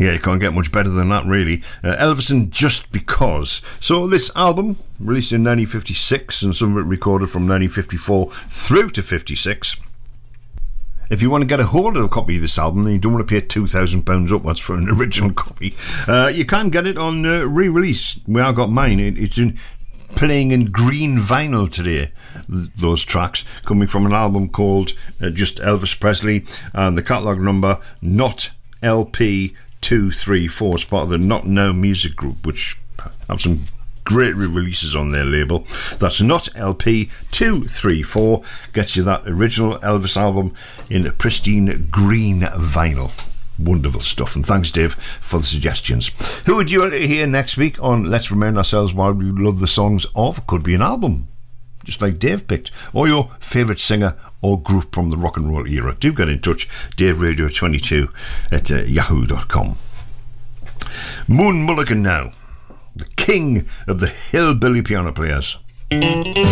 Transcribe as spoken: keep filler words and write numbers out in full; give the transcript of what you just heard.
Yeah, you can't get much better than that, really. Uh, Elvis and Just Because. So this album, released in nineteen fifty-six, and some of it recorded from nineteen fifty-four through to fifty-six. If you want to get a hold of a copy of this album and you don't want to pay two thousand pounds upwards for an original copy, uh, you can get it on uh, re-release. Well, I got mine. It, it's in playing in green vinyl today, th- those tracks, coming from an album called uh, just Elvis Presley, and the catalogue number Not L P two three four. It's part of the Not Now Music Group, which have some great re-releases on their label. That's Not L P two three four. Gets you that original Elvis album in pristine green vinyl. Wonderful stuff. And thanks, Dave, for the suggestions. Who would you like to hear next week on Let's Remind Ourselves Why We Love the Songs Of? Could be an album, just like Dave picked, or your favourite singer or group from the rock and roll era. Do get in touch. Dave Radio twenty-two at uh, yahoo dot com. Moon Mulligan now, the king of the hillbilly piano players.